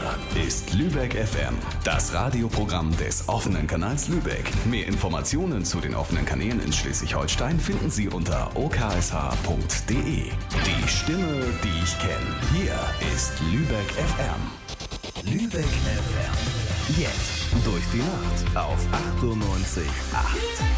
ist Lübeck FM, das Radioprogramm des offenen Kanals Lübeck. Mehr Informationen zu den offenen Kanälen in Schleswig-Holstein finden Sie unter oksh.de. Die Stimme, die ich kenne. Hier ist Lübeck FM. Lübeck FM. Jetzt durch die Nacht auf 98.8.